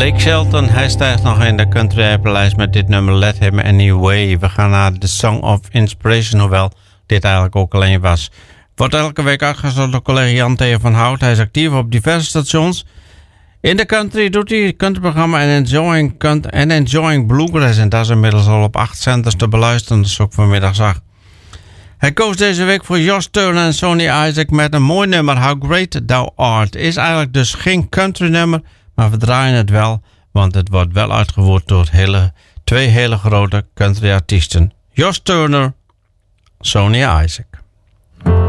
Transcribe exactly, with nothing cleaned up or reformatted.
Blake Shelton, hij stijgt nog in de country lijst met dit nummer Let Him Anyway. We gaan naar The Song of Inspiration, hoewel dit eigenlijk ook alleen was. Wordt elke week uitgezonden door collega Jan Theo van Hout. Hij is actief op diverse stations. In de country doet hij het countryprogramma en enjoying, country, and enjoying Bluegrass. En dat is inmiddels al op acht zenders te beluisteren, dat is ook vanmiddag zag. Hij koos deze week voor Josh Turner en Sonny Isaac met een mooi nummer, How Great Thou Art. Is eigenlijk dus geen country nummer, maar we draaien het wel, want het wordt wel uitgevoerd door hele, twee hele grote country artiesten. Josh Turner, Sonny Isaac.